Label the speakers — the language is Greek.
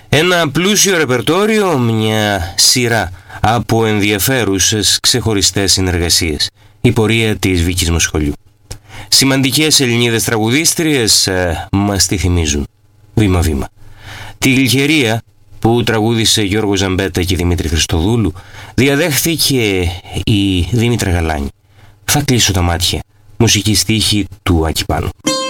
Speaker 1: Ένα πλούσιο ρεπερτόριο, μια σειρά από ενδιαφέρουσες ξεχωριστές συνεργασίες. Η πορεία της Βίκης Μοσχολιού. Σημαντικές Ελληνίδες τραγουδίστριες μας τη θυμίζουν βήμα-βήμα. Τη Γλυκερία που τραγούδισε Γιώργο Ζαμπέτα και Δημήτρη Χριστοδούλου διαδέχθηκε η Δήμητρα Γαλάνη. Θα κλείσω τα μάτια. Μουσική στίχη του Άκη Πάνου.